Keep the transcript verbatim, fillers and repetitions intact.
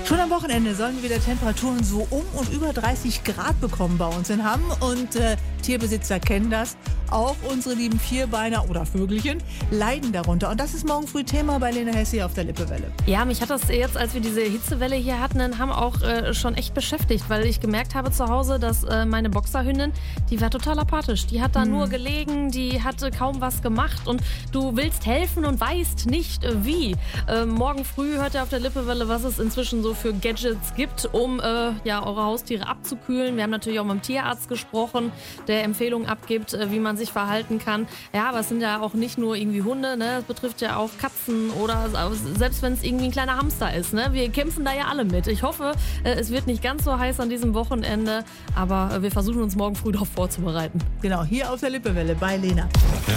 Schon am Wochenende sollen wir wieder Temperaturen so um und über dreißig Grad bekommen bei uns in Hamm. Und äh, Tierbesitzer kennen das. Auch unsere lieben Vierbeiner oder Vögelchen leiden darunter. Und das ist morgen früh Thema bei Lena Hesse auf der Lippewelle. Ja, mich hat das jetzt, als wir diese Hitzewelle hier hatten, in Hamm auch äh, schon echt beschäftigt, weil ich gemerkt habe zu Hause, dass äh, meine Boxerhündin, die war total apathisch. Die hat da hm. nur gelegen, die hatte kaum was gemacht und du willst helfen und weißt nicht äh, wie. Äh, morgen früh hört ihr auf der Lippewelle, was es inzwischen so für Gadgets gibt, um äh, ja, eure Haustiere abzukühlen. Wir haben natürlich auch mit dem Tierarzt gesprochen, der Empfehlungen abgibt, äh, wie man sich verhalten kann. Ja, aber es sind ja auch nicht nur irgendwie Hunde, ne? Es betrifft ja auch Katzen oder selbst wenn es irgendwie ein kleiner Hamster ist. Ne? Wir kämpfen da ja alle mit. Ich hoffe, äh, es wird nicht ganz so heiß an diesem Wochenende, aber äh, wir versuchen uns morgen früh darauf vorzubereiten. Genau, hier auf der Lippewelle bei Lena.